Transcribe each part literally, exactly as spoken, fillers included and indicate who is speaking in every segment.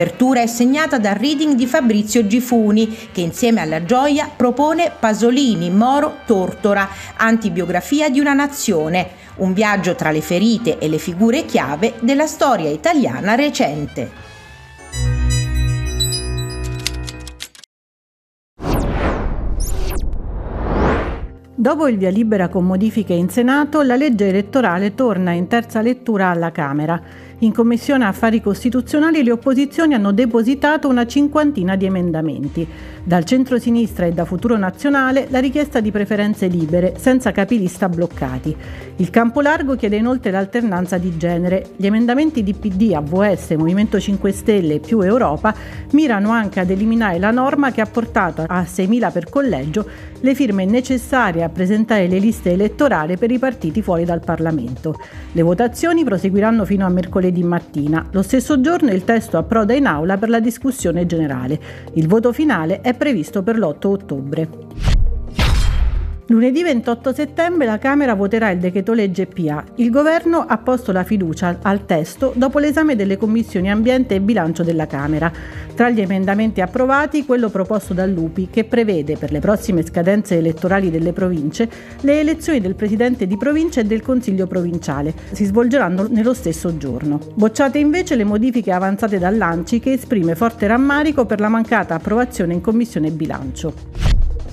Speaker 1: L'apertura è segnata dal reading di Fabrizio Gifuni, che insieme alla Gioia propone Pasolini, Moro, Tortora, antibiografia di una nazione, un viaggio tra le ferite e le figure chiave della storia italiana recente.
Speaker 2: Dopo il via libera con modifiche in Senato, la legge elettorale torna in terza lettura alla Camera. In Commissione Affari Costituzionali le opposizioni hanno depositato una cinquantina di emendamenti. Dal centro-sinistra e da Futuro Nazionale la richiesta di preferenze libere, senza capilista bloccati. Il campo largo chiede inoltre l'alternanza di genere. Gli emendamenti di P D, A V S, Movimento cinque Stelle e Più Europa mirano anche ad eliminare la norma che ha portato a seimila per collegio le firme necessarie a presentare le liste elettorali per i partiti fuori dal Parlamento. Le votazioni proseguiranno fino a mercoledì mattina. Lo stesso giorno il testo approda in aula per la discussione generale. Il voto finale è previsto per l'otto ottobre. Lunedì ventotto settembre la Camera voterà il decreto legge P A. Il Governo ha posto la fiducia al testo dopo l'esame delle commissioni ambiente e bilancio della Camera. Tra gli emendamenti approvati, quello proposto dal Lupi, che prevede per le prossime scadenze elettorali delle province le elezioni del presidente di provincia e del Consiglio provinciale. Si svolgeranno nello stesso giorno. Bocciate invece le modifiche avanzate dall'A N C I, che esprime forte rammarico per la mancata approvazione in Commissione bilancio.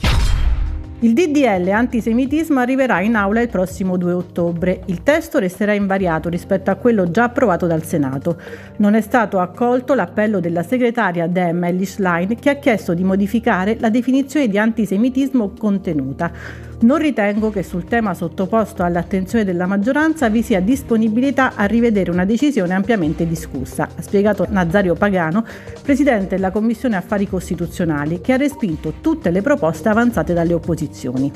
Speaker 2: Il D D L antisemitismo arriverà in aula il prossimo due ottobre. Il testo resterà invariato rispetto a quello già approvato dal Senato. Non è stato accolto l'appello della segretaria Dem Ellis Line, che ha chiesto di modificare la definizione di antisemitismo contenuta. Non ritengo che sul tema sottoposto all'attenzione della maggioranza vi sia disponibilità a rivedere una decisione ampiamente discussa, ha spiegato Nazario Pagano, presidente della Commissione Affari Costituzionali, che ha respinto tutte le proposte avanzate dalle opposizioni.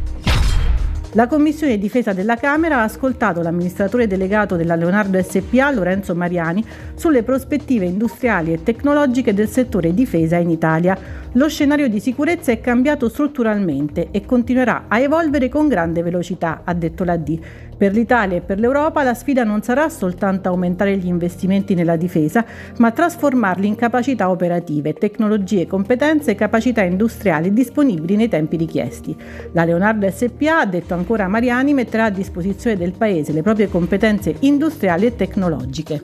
Speaker 2: La Commissione Difesa della Camera ha ascoltato l'amministratore delegato della Leonardo S P A, Lorenzo Mariani, sulle prospettive industriali e tecnologiche del settore difesa in Italia. Lo scenario di sicurezza è cambiato strutturalmente e continuerà a evolvere con grande velocità, ha detto la D. Per l'Italia e per l'Europa la sfida non sarà soltanto aumentare gli investimenti nella difesa, ma trasformarli in capacità operative, tecnologie, competenze e capacità industriali disponibili nei tempi richiesti. La Leonardo S P A, ha detto ancora Mariani, metterà a disposizione del Paese le proprie competenze industriali e tecnologiche.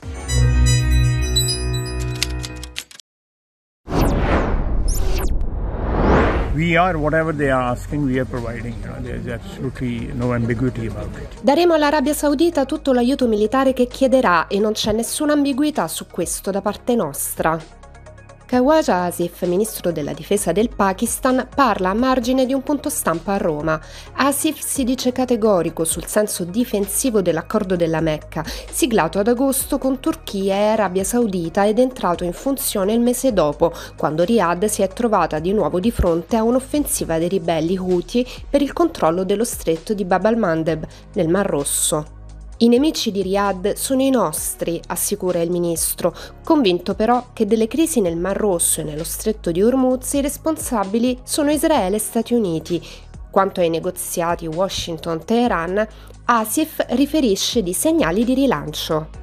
Speaker 3: We are whatever they are asking, we are providing. You know, there is absolutely no ambiguity about it.
Speaker 4: Daremo all'Arabia Saudita tutto l'aiuto militare che chiederà e non c'è nessuna ambiguità su questo da parte nostra. Khawaja Asif, ministro della difesa del Pakistan, parla a margine di un punto stampa a Roma. Asif si dice categorico sul senso difensivo dell'accordo della Mecca, siglato ad agosto con Turchia e Arabia Saudita ed entrato in funzione il mese dopo, quando Riyadh si è trovata di nuovo di fronte a un'offensiva dei ribelli Houthi per il controllo dello stretto di Bab al-Mandeb, nel Mar Rosso. I nemici di Riyadh sono i nostri, assicura il ministro, convinto però che delle crisi nel Mar Rosso e nello stretto di Hormuz i responsabili sono Israele e Stati Uniti. Quanto ai negoziati Washington-Teheran, Asif riferisce di segnali di rilancio.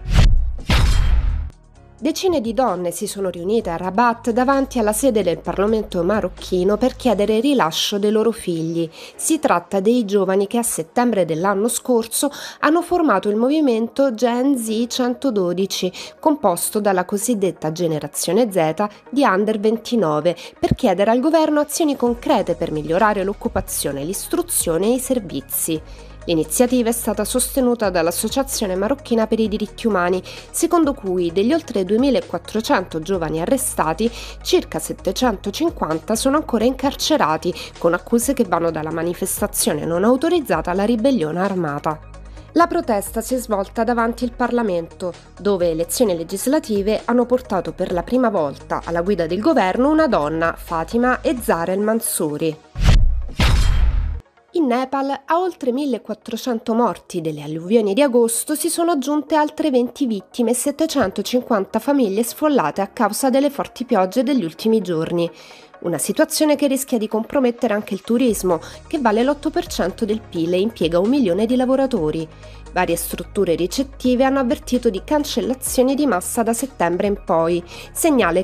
Speaker 4: Decine di donne si sono riunite a Rabat davanti alla sede del Parlamento marocchino per chiedere il rilascio dei loro figli. Si tratta dei giovani che a settembre dell'anno scorso hanno formato il movimento Gen Z centododici, composto dalla cosiddetta generazione Z di under ventinove, per chiedere al governo azioni concrete per migliorare l'occupazione, l'istruzione e i servizi. L'iniziativa è stata sostenuta dall'Associazione Marocchina per i Diritti Umani, secondo cui degli oltre duemilaquattrocento giovani arrestati, circa settecentocinquanta sono ancora incarcerati, con accuse che vanno dalla manifestazione non autorizzata alla ribellione armata. La protesta si è svolta davanti il Parlamento, dove elezioni legislative hanno portato per la prima volta alla guida del governo una donna, Fatima Ezzar El Mansouri. In Nepal, a oltre millequattrocento morti delle alluvioni di agosto si sono aggiunte altre venti vittime e settecentocinquanta famiglie sfollate a causa delle forti piogge degli ultimi giorni. Una situazione che rischia di compromettere anche il turismo, che vale l'otto per cento del P I L e impiega un milione di lavoratori. Varie strutture ricettive hanno avvertito di cancellazioni di massa da settembre in poi, segnale